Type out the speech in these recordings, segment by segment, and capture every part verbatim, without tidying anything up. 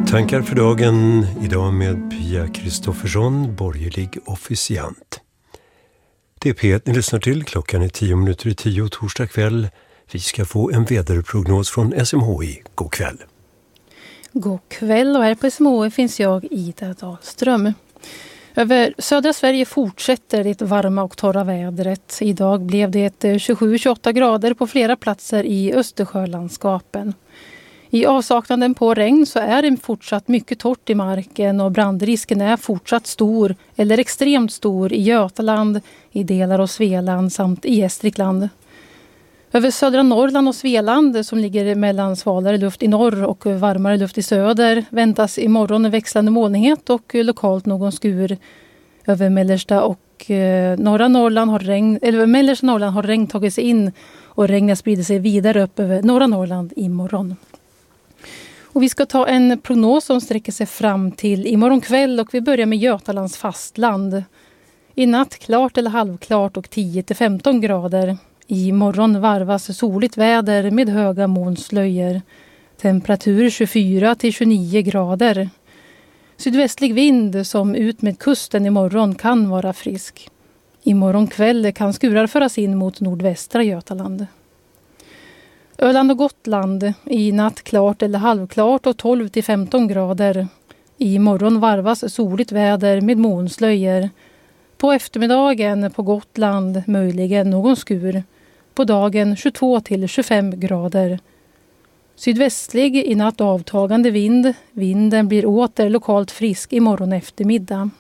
Tankar för dagen idag med Pia Kristoffersson, borgerlig officiant. Det är P ett ni lyssnar till. Klockan är tio minuter i tio torsdag kväll. Vi ska få en väderprognos från S M H I. God kväll. God kväll, och här på S M H I finns jag, Ida Dahlström. Över södra Sverige fortsätter det varma och torra vädret. Idag blev det tjugosju till tjugoåtta grader på flera platser i Östersjölandskapen. I avsaknaden på regn så är det fortsatt mycket torrt i marken och brandrisken är fortsatt stor eller extremt stor i Götaland, i delar av Svealand samt i Gästrikland. Över södra Norrland och Svealand, som ligger mellan svalare luft i norr och varmare luft i söder, väntas imorgon växlande molnighet och lokalt någon skur. Över mellersta och eh, norra Norrland har regn, eller mellersta Norrland har regn tagit sig in och regnet sprider sig vidare upp över norra Norrland imorgon. Och vi ska ta en prognos som sträcker sig fram till imorgon kväll, och vi börjar med Götalands fastland. I natt klart eller halvklart och tio till femton grader. I morgon varvas soligt väder med höga molnslöjor. Temperatur tjugofyra till tjugonio grader. Sydvästlig vind som ut med kusten imorgon kan vara frisk. Imorgon kväll kan skurar föras in mot nordvästra Götaland. Öland och Gotland, i natt klart eller halvklart och tolv till femton grader. I morgon varvas soligt väder med molnslöjor. På eftermiddagen på Gotland möjligen någon skur. På dagen tjugotvå till tjugofem grader. Sydvästlig i natt avtagande vind. Vinden blir åter lokalt frisk i morgon eftermiddag.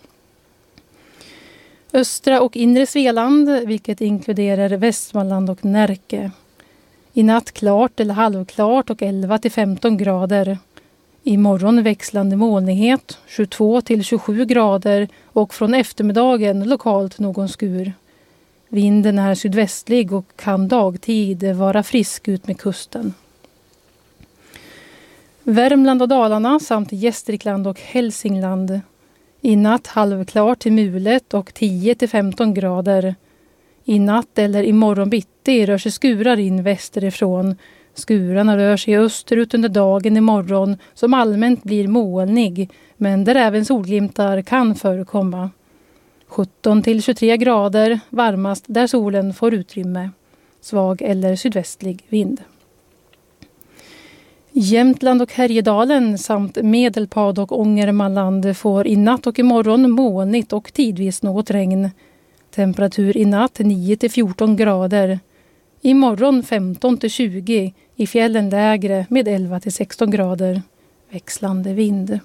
Östra och inre Svealand, vilket inkluderar Västmanland och Närke. I natt klart eller halvklart och elva till femton grader. I morgon växlande molnighet, tjugotvå till tjugosju grader, och från eftermiddagen lokalt någon skur. Vinden är sydvästlig och kan dagtid vara frisk ut med kusten. Värmland och Dalarna samt Gästrikland och Hälsingland. I natt halvklart till mulet och tio till femton grader. I natt eller i morgon bitti rör sig skurar in västerifrån. Skurarna rör sig österut under dagen imorgon, som allmänt blir molnig, men där även solglimtar kan förekomma. sjutton till tjugotre grader, varmast där solen får utrymme. Svag eller sydvästlig vind. Jämtland och Härjedalen samt Medelpad och Ångermanland får i natt och imorgon molnigt och tidvis något regn. Temperatur i natt nio till fjorton grader. Imorgon femton till tjugo, i fjällen lägre med elva till sexton grader. Växlande vind.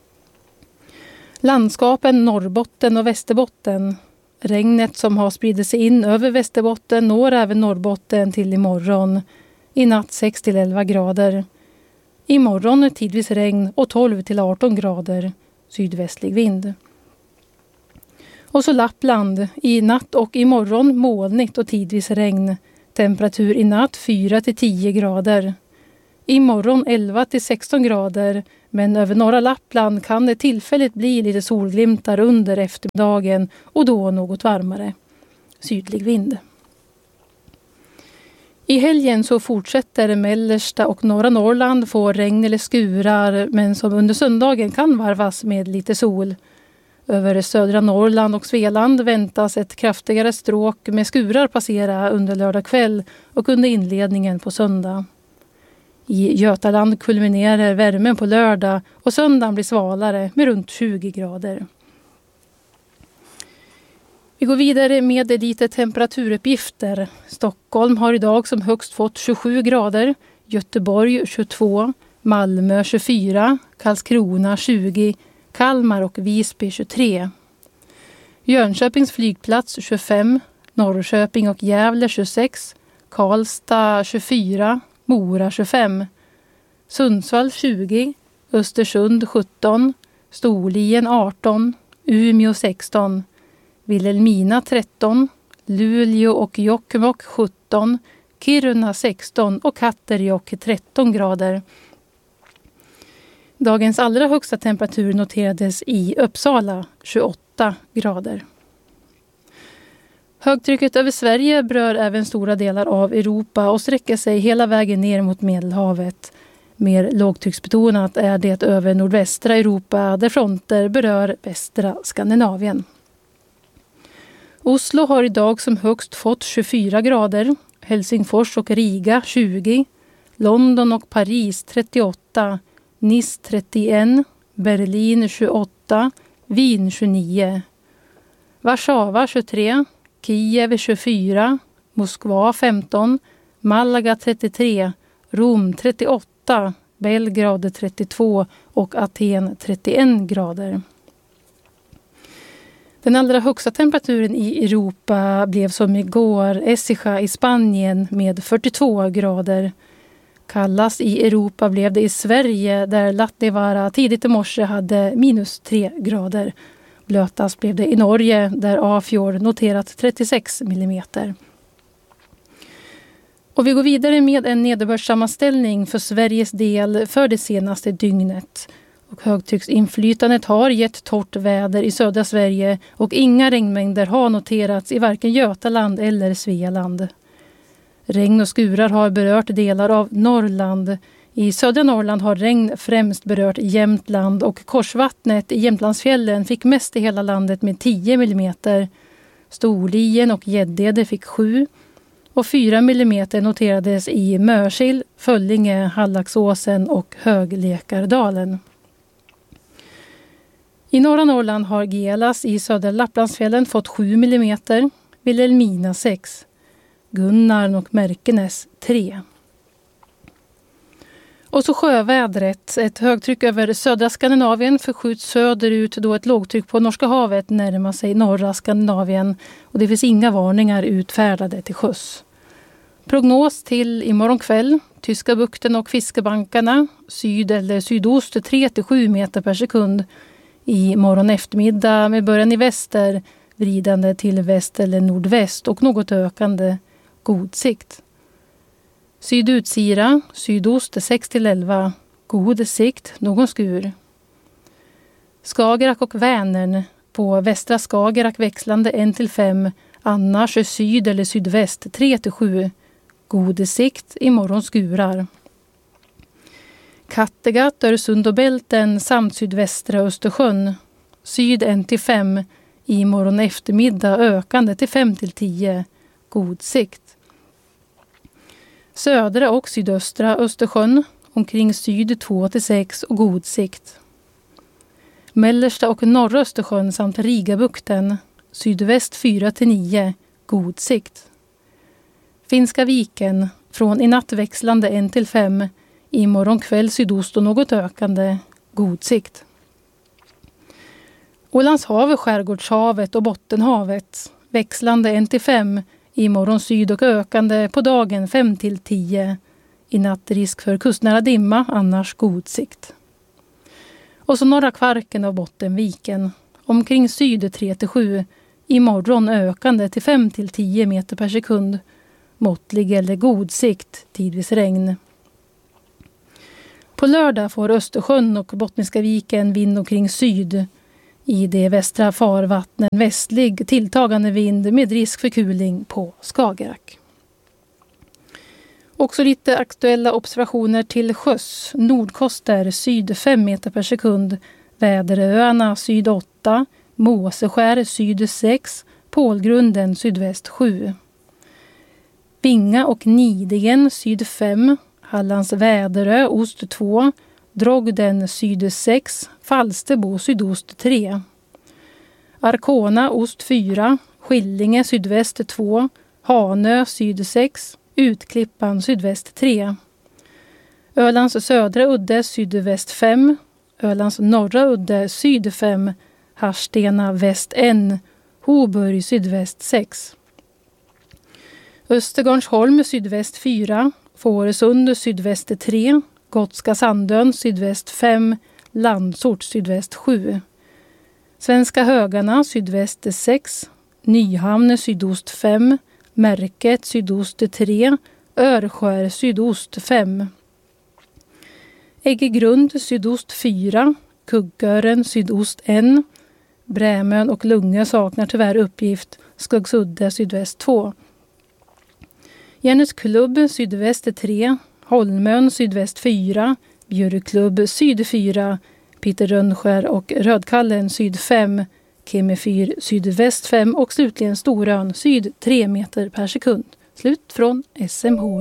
Landskapen Norrbotten och Västerbotten. Regnet som har spridit sig in över Västerbotten når även Norrbotten till imorgon. I natt sex till elva grader. Imorgon tidvis regn och tolv till arton grader. Sydvästlig vind. Och så Lappland, i natt och imorgon molnigt och tidvis regn. Temperatur i natt fyra till tio grader. Imorgon elva till sexton grader, men över norra Lappland kan det tillfälligt bli lite solglimtar under eftermiddagen och då något varmare. Sydlig vind. I helgen så fortsätter mellersta och norra Norrland få regn eller skurar, men som under söndagen kan varvas med lite sol. Över södra Norrland och Svealand väntas ett kraftigare stråk med skurar passera under lördag kväll och under inledningen på söndag. I Götaland kulminerar värmen på lördag och söndagen blir svalare med runt tjugo grader. Vi går vidare med lite temperaturuppgifter. Stockholm har idag som högst fått tjugosju grader, Göteborg tjugotvå, Malmö tjugofyra, Karlskrona tjugo, Kalmar och Visby tjugotre. Jönköpings flygplats tjugofem, Norrköping och Gävle tjugosex, Karlstad tjugofyra, Mora tjugofem, Sundsvall tjugo, Östersund sjutton, Storlien arton, Umeå sexton, Vilhelmina tretton, Luleå och Jokkmokk sjutton, Kiruna sexton och Katterjåkk tretton grader. Dagens allra högsta temperatur noterades i Uppsala, tjugoåtta grader. Högtrycket över Sverige berör även stora delar av Europa och sträcker sig hela vägen ner mot Medelhavet. Mer lågtrycksbetonat är det över nordvästra Europa där fronter berör västra Skandinavien. Oslo har idag som högst fått tjugofyra grader, Helsingfors och Riga tjugo, London och Paris trettioåtta, Nice trettioett, Berlin tjugoåtta, Wien tjugonio, Warszawa tjugotre, Kiev tjugofyra, Moskva femton, Malaga trettiotre, Rom trettioåtta, Belgrad trettiotvå och Aten trettioen grader. Den allra högsta temperaturen i Europa blev som igår Écija i Spanien med fyrtiotvå grader. Kallast i Europa blev det i Sverige där Lattevara tidigt i morse hade minus tre grader. Blötast blev det i Norge där Afjord noterat trettiosex millimeter. Och vi går vidare med en nederbördssammanställning för Sveriges del för det senaste dygnet. Och högtrycksinflytandet har gett torrt väder i södra Sverige och inga regnmängder har noterats i varken Götaland eller Svealand. Regn och skurar har berört delar av Norrland. I södra Norrland har regn främst berört Jämtland och Korsvattnet i Jämtlandsfjällen fick mest i hela landet med tio millimeter. Storlien och Gäddede fick sju och fyra millimeter noterades i Mörsil, Föllinge, Hallaxåsen och Höglekardalen. I norra Norrland har Gelas i södra Lapplandsfjällen fått sju millimeter, Vilhelmina sex, Gunnarn och Märkenäs tre. Och så sjövädret. Ett högtryck över södra Skandinavien förskjuts söderut då ett lågtryck på Norska havet närmar sig norra Skandinavien och det finns inga varningar utfärdade till sjöss. Prognos till imorgon kväll. Tyska bukten och fiskebankarna syd eller sydost tre till sju meter per sekund. I morgon eftermiddag med början i väster, vridande till väst eller nordväst och något ökande god sikt. Sydutsira, sydost sex till elva, god sikt, någon skur. Skagerrak och Vänern, på västra Skagerrak växlande ett till fem, annars syd eller sydväst tre till sju, god sikt, imorgon skurar. Kattegatt, Öresund och Bälten samt sydvästra Östersjön, syd ett till fem, imorgon eftermiddag ökande till fem till tio, god sikt. Södra och sydöstra Östersjön, omkring syd två till sex och god sikt. Mellersta och norra Östersjön samt Rigabukten, sydväst fyra till nio, god sikt. Finska viken, från i natt växlande ett till fem, imorgon kväll sydost och något ökande, god sikt. Ålandshavet, Skärgårdshavet och Bottenhavet, växlande ett till fem, imorgon syd och ökande på dagen fem till tio. I natt risk för kustnära dimma, annars god sikt. Och så norra Kvarken av Bottenviken. Omkring syd tre till sju. Imorgon ökande till fem till tio meter per sekund. Måttlig eller god sikt, tidvis regn. På lördag får Östersjön och Bottniska viken vind omkring syd. I det västra farvattnen västlig tilltagande vind med risk för kuling på Skagerrak. Också lite aktuella observationer till sjöss. Nordkoster syd fem meter per sekund. Väderöarna syd åtta. Måseskär syd sex. Pålgrunden sydväst sju. Vinga och Nidingen syd fem. Hallands Väderö ost två. Drogden syd sex. Falsterbo sydost tre. Arkona ost fyra. Skillinge sydväst två. Hanö syd sex. Utklippan sydväst tre. Ölands södra udde sydväst fem. Ölands norra udde syd fem. Harstena väst ett. Hoburg sydväst sex. Östergarnsholm sydväst fyra. Fåresund sydväst tre. Gotska Sandön sydväst fem. Landsort sydväst sju. Svenska Högarna sydväst sex. Nyhamn sydost fem. Märket sydost tre. Örskär sydost fem. Äggegrund sydost fyra. Kuggören sydost ett. Brämön och Lungö saknar tyvärr uppgift. Skuggsudde sydväst två. Järnets klubb sydväst tre. Holmön sydväst fyra. Bjurklubb Syd fyra, Peter Rönnskär och Rödkallen Syd fem, Kemefyr Sydväst fem och slutligen Storön Syd tre meter per sekund. Slut från S M H I.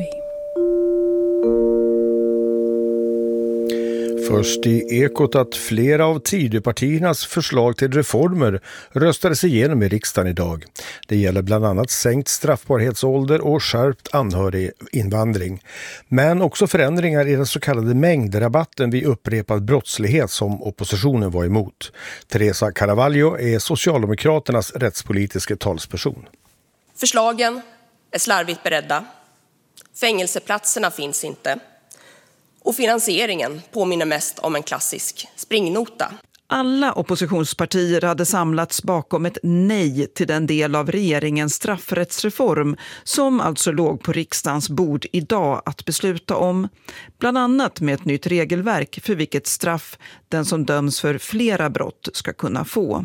Först i Ekot att flera av Tidöpartiernas förslag till reformer röstades igenom i riksdagen idag. Det gäller bland annat sänkt straffbarhetsålder och skärpt anhöriginvandring. Men också förändringar i den så kallade mängdrabatten vid upprepad brottslighet som oppositionen var emot. Teresa Carvalho är Socialdemokraternas rättspolitiska talsperson. Förslagen är slarvigt beredda. Fängelseplatserna finns inte. Och finansieringen påminner mest om en klassisk springnota. Alla oppositionspartier hade samlats bakom ett nej till den del av regeringens straffrättsreform som alltså låg på riksdagens bord idag att besluta om. Bland annat med ett nytt regelverk för vilket straff den som döms för flera brott ska kunna få.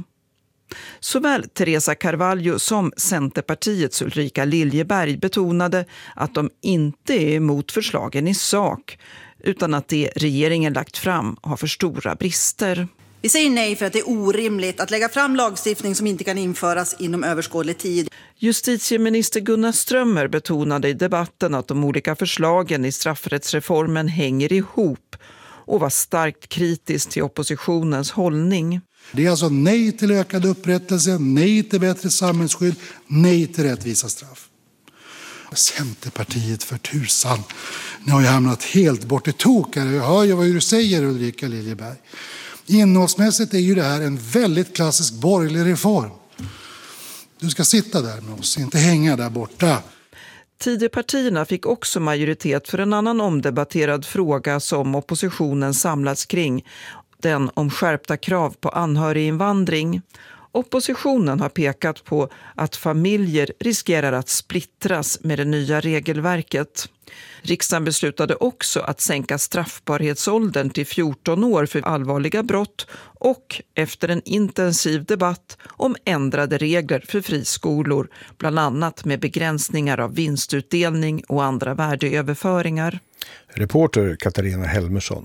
Såväl Teresa Carvalho som Centerpartiets Ulrika Liljeberg betonade att de inte är emot förslagen i sak, utan att det regeringen lagt fram har för stora brister. Vi säger nej för att det är orimligt att lägga fram lagstiftning som inte kan införas inom överskådlig tid. Justitieminister Gunnar Strömmer betonade i debatten att de olika förslagen i straffrättsreformen hänger ihop och var starkt kritisk till oppositionens hållning. Det är alltså nej till ökad upprättelse, nej till bättre samhällsskydd, nej till rättvisa straff. Centerpartiet för tusan. Ni har ju hamnat helt bort i tok här. Jag hör ju vad du säger, Ulrika Liljeberg. Innehållsmässigt är ju det här en väldigt klassisk borgerlig reform. Du ska sitta där med oss, inte hänga där borta. Tidöpartierna fick också majoritet för en annan omdebatterad fråga som oppositionen samlats kring. Den om skärpta krav på anhöriginvandring. Oppositionen har pekat på att familjer riskerar att splittras med det nya regelverket. Riksdagen beslutade också att sänka straffbarhetsåldern till fjorton år för allvarliga brott och efter en intensiv debatt om ändrade regler för friskolor, bland annat med begränsningar av vinstutdelning och andra värdeöverföringar. Reporter Katarina Helmersson.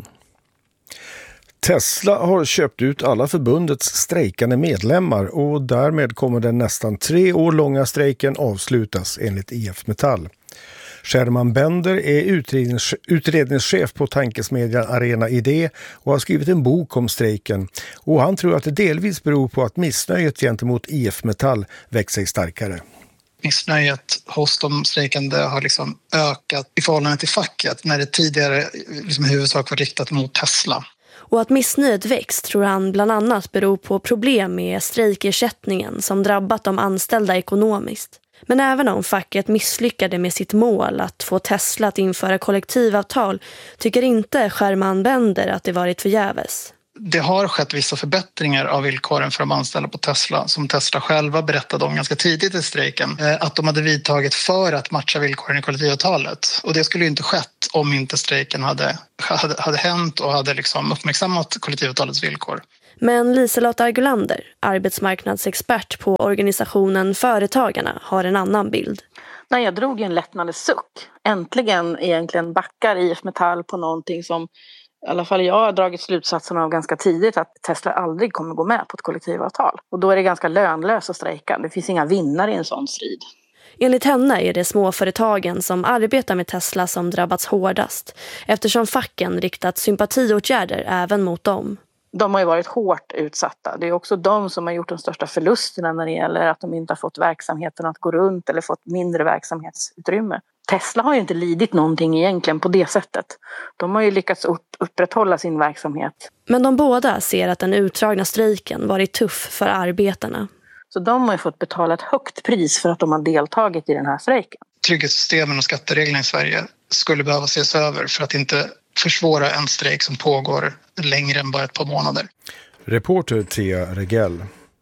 Tesla har köpt ut alla förbundets strejkande medlemmar och därmed kommer den nästan tre år långa strejken avslutas enligt I F Metall. Sherman Bender är utrednings- utredningschef på tankesmedjan Arena Idé och har skrivit en bok om strejken. Och han tror att det delvis beror på att missnöjet gentemot I F Metall växer sig starkare. Missnöjet hos de strejkande har liksom ökat i förhållande till facket när det tidigare liksom i huvudsak var riktat mot Tesla. Och att missnöjet växt tror han bland annat beror på problem med strejkersättningen som drabbat de anställda ekonomiskt. Men även om facket misslyckade med sitt mål att få Tesla att införa kollektivavtal tycker inte Sherman Bender att det varit förgäves. Det har skett vissa förbättringar av villkoren för de anställda på Tesla som Tesla själva berättade om ganska tidigt i strejken att de hade vidtagit för att matcha villkoren i kollektivavtalet. Och det skulle ju inte skett om inte strejken hade, hade, hade hänt och hade liksom uppmärksammat kollektivavtalets villkor. Men Liselott Argulander, arbetsmarknadsexpert på organisationen Företagarna, har en annan bild. Nej, jag drog en lättnadens suck. Äntligen egentligen backar I F Metall på någonting som i alla fall jag har dragit slutsatsen av ganska tidigt att Tesla aldrig kommer gå med på ett kollektivavtal. Och då är det ganska lönlöst att strejka. Det finns inga vinnare i en sån strid. Enligt henne är det småföretagen som arbetar med Tesla som drabbats hårdast eftersom facken riktat sympatiåtgärder även mot dem. De har ju varit hårt utsatta. Det är också de som har gjort de största förlusterna när det gäller att de inte har fått verksamheten att gå runt eller fått mindre verksamhetsutrymme. Tesla har ju inte lidit någonting egentligen på det sättet. De har ju lyckats upp, upprätthålla sin verksamhet. Men de båda ser att den utdragna strejken varit tuff för arbetarna. Så de har ju fått betala ett högt pris för att de har deltagit i den här strejken. Trygghetssystemen och skattereglerna i Sverige skulle behöva ses över för att inte försvåra en strejk som pågår längre än bara ett par månader. Reporter Thea Regell.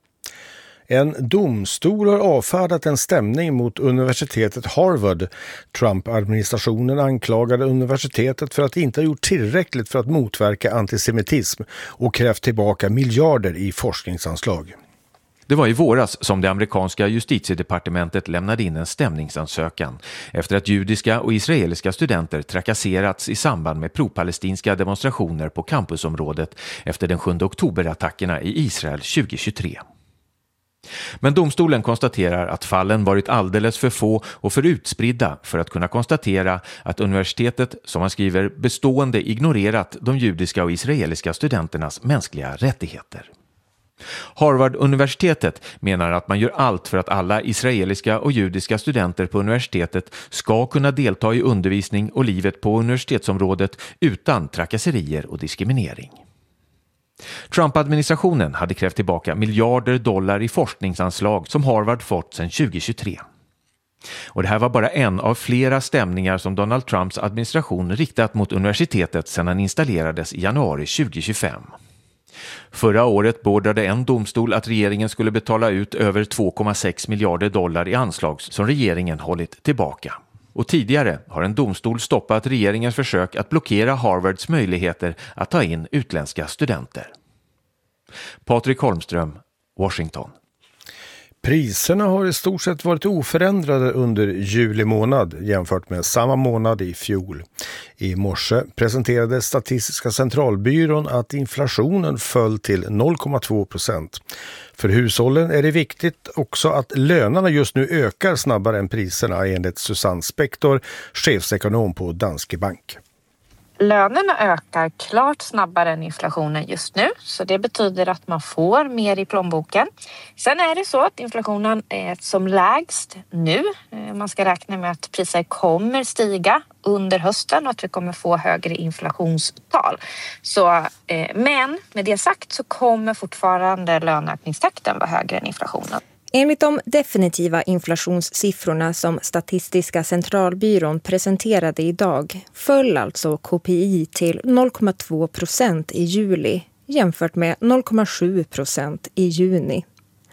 En domstol har avfärdat en stämning mot universitetet Harvard. Trump-administrationen anklagade universitetet för att inte ha gjort tillräckligt för att motverka antisemitism och krävt tillbaka miljarder i forskningsanslag. Det var i våras som det amerikanska justitiedepartementet lämnade in en stämningsansökan efter att judiska och israeliska studenter trakasserats i samband med pro-palestinska demonstrationer på campusområdet efter den sjunde oktoberattackerna i Israel tjugohundratjugotre. Men domstolen konstaterar att fallen varit alldeles för få och för utspridda för att kunna konstatera att universitetet, som man skriver, bestående ignorerat de judiska och israeliska studenternas mänskliga rättigheter. Harvard-universitetet menar att man gör allt för att alla israeliska och judiska studenter på universitetet ska kunna delta i undervisning och livet på universitetsområdet utan trakasserier och diskriminering. Trump-administrationen hade krävt tillbaka miljarder dollar i forskningsanslag som Harvard fått sedan tjugohundratjugotre. Och det här var bara en av flera stämningar som Donald Trumps administration riktat mot universitetet sedan han installerades i januari tjugohundratjugofem. Förra året beordrade en domstol att regeringen skulle betala ut över två komma sex miljarder dollar i anslag som regeringen hållit tillbaka. Och tidigare har en domstol stoppat regeringens försök att blockera Harvards möjligheter att ta in utländska studenter. Patrik Holmström, Washington. Priserna har i stort sett varit oförändrade under juli månad jämfört med samma månad i fjol. I morse presenterade Statistiska centralbyrån att inflationen föll till noll komma två procent. För hushållen är det viktigt också att lönerna just nu ökar snabbare än priserna, enligt Susanne Spektor, chefsekonom på Danske Bank. Lönerna ökar klart snabbare än inflationen just nu, så det betyder att man får mer i plånboken. Sen är det så att inflationen är som lägst nu. Man ska räkna med att priser kommer stiga under hösten och att vi kommer få högre inflationstal. Så, men med det sagt så kommer fortfarande löneökningstakten vara högre än inflationen. Enligt de definitiva inflationssiffrorna som Statistiska centralbyrån presenterade idag föll alltså K P I till noll komma två procent i juli jämfört med noll komma sju procent i juni.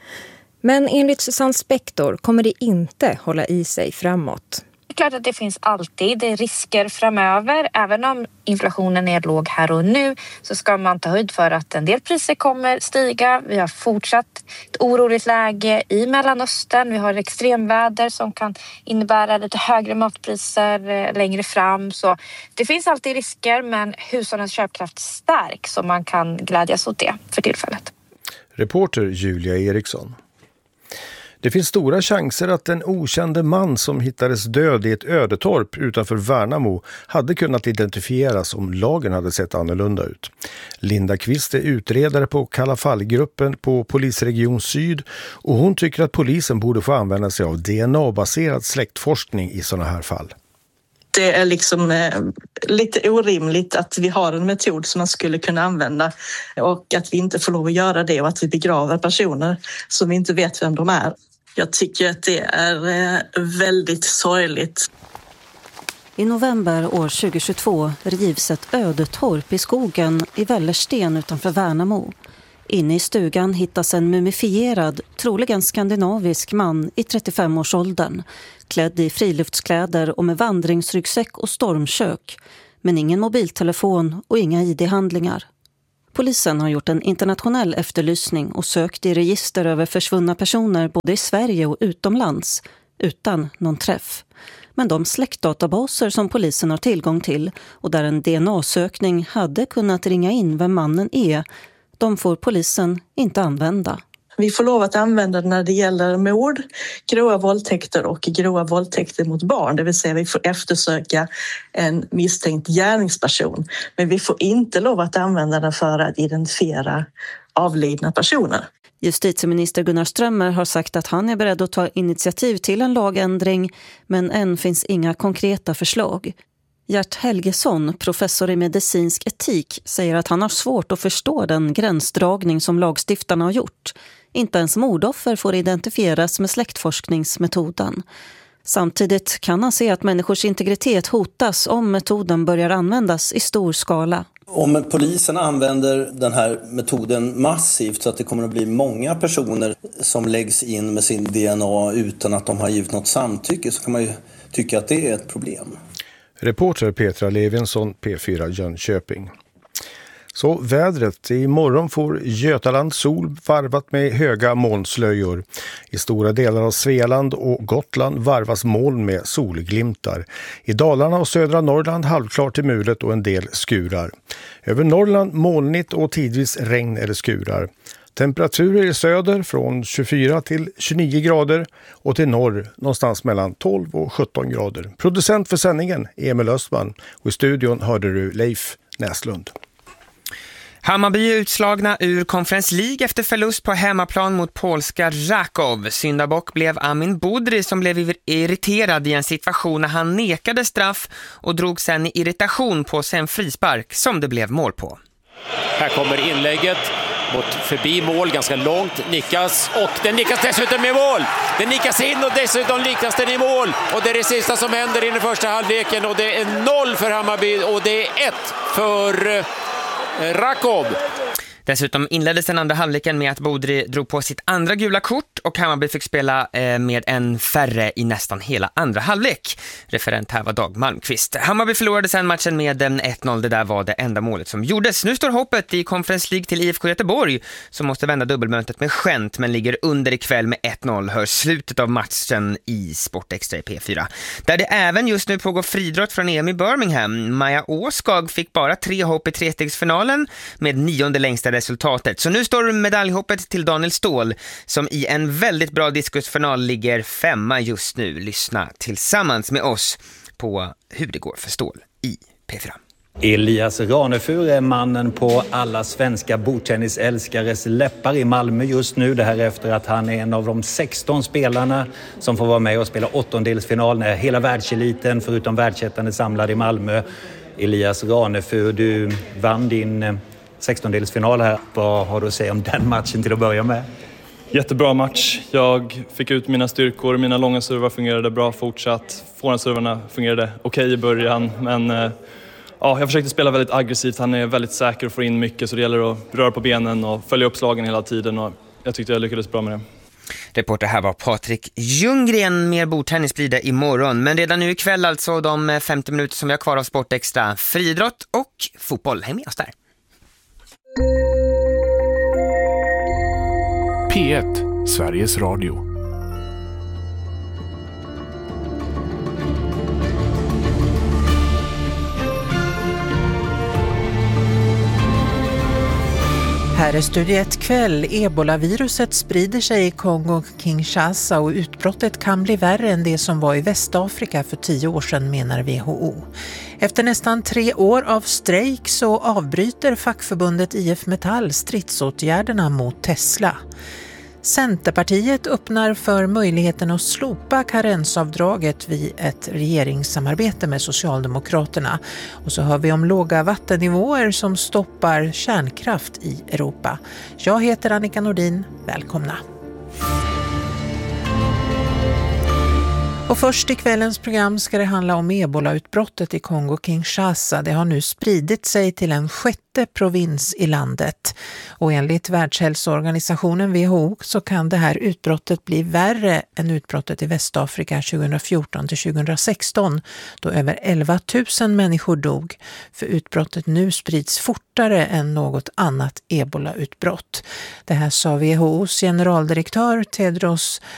Men enligt Susanne Spektor kommer det inte hålla i sig framåt. Det är klart att det finns alltid risker framöver. Även om inflationen är låg här och nu så ska man ta höjd för att en del priser kommer stiga. Vi har fortsatt ett oroligt läge i Mellanöstern. Vi har extremväder som kan innebära lite högre matpriser längre fram. Så det finns alltid risker, men hushållens köpkraft stärks så man kan glädjas åt det för tillfället. Reporter Julia Eriksson. Det finns stora chanser att den okände man som hittades död i ett ödetorp utanför Värnamo hade kunnat identifieras om lagen hade sett annorlunda ut. Linda Kvist är utredare på Kalla fallgruppen på Polisregion Syd och hon tycker att polisen borde få använda sig av D N A-baserad släktforskning i sådana här fall. Det är liksom eh, lite orimligt att vi har en metod som man skulle kunna använda och att vi inte får lov att göra det och att vi begraver personer som vi inte vet vem de är. Jag tycker att det är eh, väldigt sorgligt. I november år tjugohundratjugotvå rivs ett ödetorp i skogen i Vällersten utanför Värnamo. Inne i stugan hittas en mumifierad, troligen skandinavisk man i trettiofem-årsåldern, klädd i friluftskläder och med vandringsryggsäck och stormkök, men ingen mobiltelefon och inga I D-handlingar. Polisen har gjort en internationell efterlysning och sökt i register över försvunna personer både i Sverige och utomlands, utan någon träff. Men de släktdatabaser som polisen har tillgång till och där en D N A-sökning hade kunnat ringa in vem mannen är, de får polisen inte använda. Vi får lov att använda det när det gäller mord, grova våldtäkter och grova våldtäkter mot barn. Det vill säga vi får eftersöka en misstänkt gärningsperson. Men vi får inte lov att använda den för att identifiera avlidna personer. Justitieminister Gunnar Strömmer har sagt att han är beredd att ta initiativ till en lagändring, men än finns inga konkreta förslag. Gert Helgesson, professor i medicinsk etik, säger att han har svårt att förstå den gränsdragning som lagstiftarna har gjort. Inte ens mordoffer får identifieras med släktforskningsmetoden. Samtidigt kan han se att människors integritet hotas om metoden börjar användas i stor skala. Om polisen använder den här metoden massivt så att det kommer att bli många personer som läggs in med sin D N A utan att de har givit något samtycke, så kan man ju tycka att det är ett problem. Reporter Petra Levinsson, P fyra Jönköping. Så vädret. Imorgon får Götaland sol varvat med höga molnslöjor. I stora delar av Svealand och Gotland varvas moln med solglimtar. I Dalarna och södra Norrland halvklart till mulet och en del skurar. Över Norrland molnigt och tidvis regn eller skurar. Temperaturer i söder från tjugofyra till tjugonio grader och till norr någonstans mellan tolv och sjutton grader. Producent för sändningen Emil Östman och i studion hörde du Leif Näslund. Hammarby är utslagna ur Conference League efter förlust på hemmaplan mot polska Raków. Syndabock blev Amin Budry som blev irriterad i en situation när han nekade straff och drog sen i irritation på sig en frispark som det blev mål på. Här kommer inlägget mot förbi mål, ganska långt, nickas och den nickas dessutom i mål. Den nickas in och dessutom nickas den i mål och det är det sista som händer i den första halvleken och det är noll för Hammarby och det är ett för Raków. Dessutom inleddes den andra halvleken med att Budry drog på sitt andra gula kort och Hammarby fick spela eh, med en färre i nästan hela andra halvlek. Referent här var Dag Malmqvist. Hammarby förlorade sen matchen med en ett noll. Det där var det enda målet som gjordes. Nu står hoppet i Conference League till I F K Göteborg som måste vända dubbelmötet med Gent men ligger under ikväll med ett noll. Hör slutet av matchen i Sportextra i P fyra. Där det även just nu pågår friidrott från E M i Birmingham. Maja Åskag fick bara tre hopp i trestegsfinalen med nionde längsta resultatet. Så nu står medaljhoppet till Daniel Ståhl som i en väldigt bra diskusfinal ligger femma just nu. Lyssna tillsammans med oss på hur det går för Ståhl i P fyra. Elias Ranefur är mannen på alla svenska bordtennisälskares läppar i Malmö just nu. Det här efter att han är en av de sexton spelarna som får vara med och spela åttondelsfinal när hela världseliten förutom världsettan är samlad i Malmö. Elias Ranefur, du vann din sextondelsfinal här. Vad har du att säga om den matchen till att börja med? Jättebra match. Jag fick ut mina styrkor. Mina långa servar fungerade bra fortsatt. Forehandservarna fungerade okej okay i början. Men ja, jag försökte spela väldigt aggressivt. Han är väldigt säker och får in mycket. Så det gäller att röra på benen och följa upp slagen hela tiden. Och jag tyckte jag lyckades bra med det. Reporter här var Patrik Ljunggren. Mer bordtennis blir det imorgon. Men redan nu ikväll alltså de femtio minuter som vi har kvar av Sportextra. Friidrott och fotboll. Häng med oss där. P ett, Sveriges Radio. Här är Studio ett kväll. Ebola-viruset sprider sig i Kongo-Kinshasa och utbrottet kan bli värre än det som var i Västafrika för tio år sedan, menar W H O. Efter nästan tre år av strejk så avbryter fackförbundet I F Metall stridsåtgärderna mot Tesla. Centerpartiet öppnar för möjligheten att slopa karensavdraget vid ett regeringssamarbete med Socialdemokraterna. Och så hör vi om låga vattennivåer som stoppar kärnkraft i Europa. Jag heter Annika Nordin. Välkomna. Och först i kvällens program ska det handla om Ebola-utbrottet i Kongo-Kinshasa. Det har nu spridit sig till en sjätte provins i landet. Och enligt Världshälsoorganisationen W H O så kan det här utbrottet bli värre än utbrottet i Västafrika tjugofjorton till tjugosexton då över elva tusen människor dog. För utbrottet nu sprids fortare än något annat Ebola-utbrott. Det här sa W H O:s generaldirektör Tedros